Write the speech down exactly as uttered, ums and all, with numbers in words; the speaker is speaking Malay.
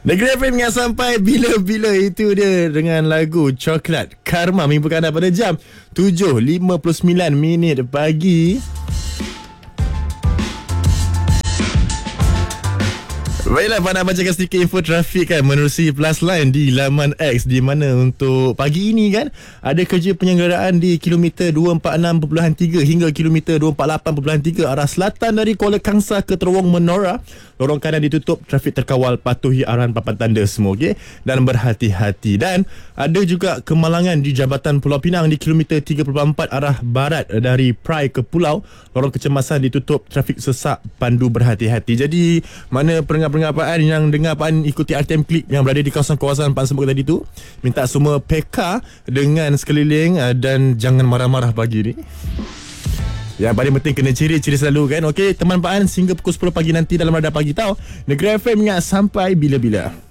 Negeri F M yang sampai bila-bila itu dia dengan lagu Coklat Karma menghiburkan anda pada jam tujuh lima puluh sembilan minit pagi. Baiklah, Pak nak bacakan sedikit info trafik kan menerusi Plus Line di laman X, di mana untuk pagi ini kan ada kerja penyelenggaraan di kilometer dua empat enam perpuluhan tiga hingga kilometer dua empat lapan perpuluhan tiga arah selatan dari Kuala Kangsar ke Terowong Menora. Lorong kanan ditutup, trafik terkawal, patuhi arahan papan tanda semua, okey, dan berhati-hati. Dan ada juga kemalangan di Jambatan Pulau Pinang di kilometer tiga puluh empat arah barat dari Prai ke Pulau. Lorong kecemasan ditutup, trafik sesak, pandu berhati-hati. Jadi mana pendengar-pendengar Pak An yang dengar Pak An ikuti R T M Klik yang berada di kawasan-kawasan Pak An sebut tadi tu, minta semua peka dengan sekeliling dan jangan marah-marah pagi ni. Yang paling penting kena ciri-ciri selalu kan. Okey, teman Pak An sehingga pukul sepuluh pagi nanti dalam Radar Pagi Tau. Negeri F M ingat sampai bila-bila.